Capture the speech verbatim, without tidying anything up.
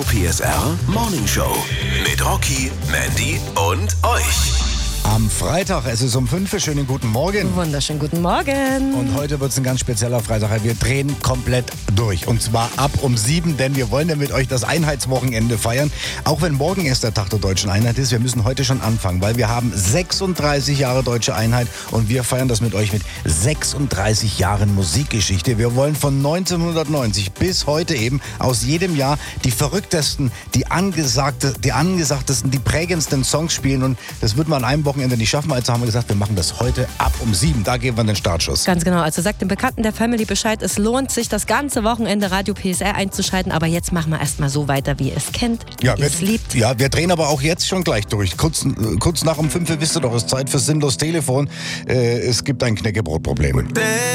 P S R Morning Show mit Rocky, Mandy und euch. Am Freitag, es ist um fünf Uhr, schönen guten Morgen. Wunderschönen guten Morgen. Und heute wird es ein ganz spezieller Freitag. Wir drehen komplett durch. Und zwar ab um sieben, denn wir wollen ja mit euch das Einheitswochenende feiern. Auch wenn morgen erst der Tag der Deutschen Einheit ist, wir müssen heute schon anfangen, weil wir haben sechsunddreißig Jahre Deutsche Einheit und wir feiern das mit euch mit sechsunddreißig Jahren Musikgeschichte. Wir wollen von neunzehnhundertneunzig bis heute eben aus jedem Jahr die verrücktesten, die, angesagte, die angesagtesten, die prägendsten Songs spielen. Und das wird man an einem Wochenende nicht schaffen. Also haben wir gesagt, wir machen das heute ab um sieben. Da geben wir den Startschuss. Ganz genau. Also sagt den Bekannten der Family Bescheid, es lohnt sich, das ganze Wochenende Radio P S R einzuschalten. Aber jetzt machen wir erstmal so weiter, wie ihr es kennt, wie ja, ihr es liebt. Ja, wir drehen aber auch jetzt schon gleich durch. Kurz, kurz nach um fünf Uhr wisst ihr doch, es ist Zeit für sinnlos Telefon. Äh, es gibt ein Knäckebrotproblem.